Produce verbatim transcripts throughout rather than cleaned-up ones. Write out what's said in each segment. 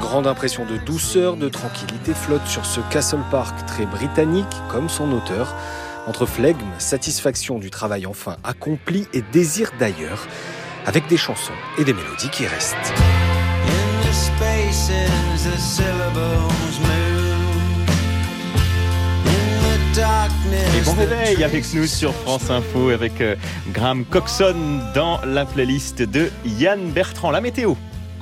grande impression de douceur, de tranquillité flotte sur ce Castle Park très britannique comme son auteur. Entre flegme, satisfaction du travail enfin accompli et désir d'ailleurs, avec des chansons et des mélodies qui restent. In the spaces, the syllables move. In the darkness, et bon réveil avec nous sur France Info avec euh, Graham Coxon dans la playlist de Yann Bertrand. La météo.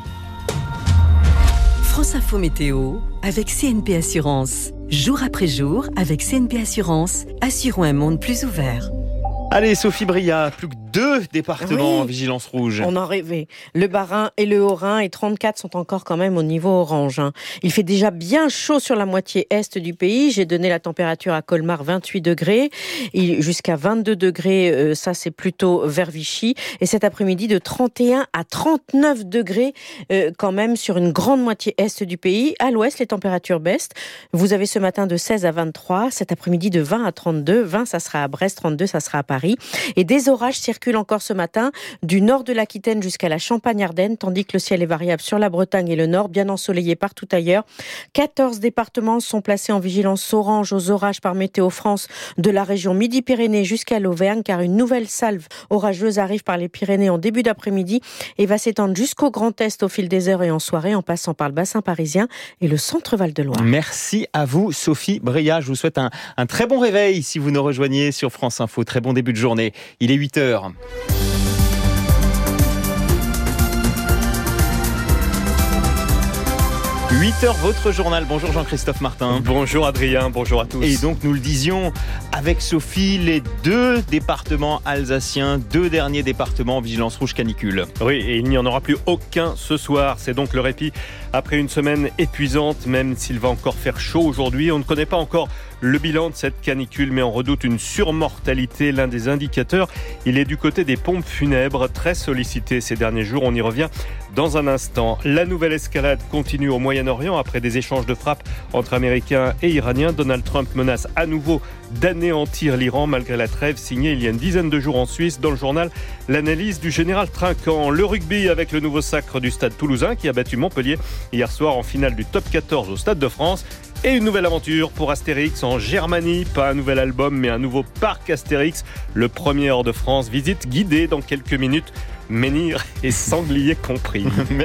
France Info Météo avec C N P Assurance. Jour après jour, avec C N P Assurance, assurons un monde plus ouvert. Allez, Sophie Bria, plus que deux départements oui, en vigilance rouge. On en rêvait. Le Bas-Rhin et le Haut-Rhin, et trente-quatre sont encore quand même au niveau orange. Hein. Il fait déjà bien chaud sur la moitié est du pays. J'ai donné la température à Colmar, vingt-huit degrés. Et jusqu'à vingt-deux degrés, euh, ça c'est plutôt vers Vichy. Et cet après-midi, de trente et un à trente-neuf degrés euh, quand même sur une grande moitié est du pays. À l'ouest, les températures baissent. Vous avez ce matin de seize à vingt-trois. Cet après-midi, de vingt à trente-deux. vingt, ça sera à Brest. trente-deux, ça sera à Paris. Et des orages circulent encore ce matin du nord de l'Aquitaine jusqu'à la Champagne-Ardenne, tandis que le ciel est variable sur la Bretagne et le nord, bien ensoleillé partout ailleurs. quatorze départements sont placés en vigilance orange aux orages par Météo France de la région Midi-Pyrénées jusqu'à l'Auvergne, car une nouvelle salve orageuse arrive par les Pyrénées en début d'après-midi et va s'étendre jusqu'au Grand Est au fil des heures et en soirée, en passant par le bassin parisien et le centre Val-de-Loire. Merci à vous, Sophie Bria. Je vous souhaite un, un très bon réveil si vous nous rejoignez sur France Info. Très bon début de journée. Il est huit heures. huit heures, votre journal. Bonjour Jean-Christophe Martin. Bonjour Adrien, bonjour à tous. Et donc nous le disions avec Sophie, les deux départements alsaciens, deux derniers départements en vigilance rouge canicule. Oui, et il n'y en aura plus aucun ce soir. C'est donc le répit après une semaine épuisante, même s'il va encore faire chaud aujourd'hui. On ne connaît pas encore le bilan de cette canicule, mais on redoute une surmortalité. L'un des indicateurs, il est du côté des pompes funèbres, très sollicitées ces derniers jours. On y revient dans un instant. La nouvelle escalade continue au Moyen-Orient après des échanges de frappes entre Américains et Iraniens. Donald Trump menace à nouveau d'anéantir l'Iran malgré la trêve signée il y a une dizaine de jours en Suisse. Dans le journal, l'analyse du général Trinquant. Le rugby avec le nouveau sacre du Stade Toulousain qui a battu Montpellier hier soir en finale du top quatorze au Stade de France. Et une nouvelle aventure pour Astérix en Germanie. Pas un nouvel album, mais un nouveau parc Astérix. Le premier hors de France. Visite guidée dans quelques minutes. Menhir et sanglier compris.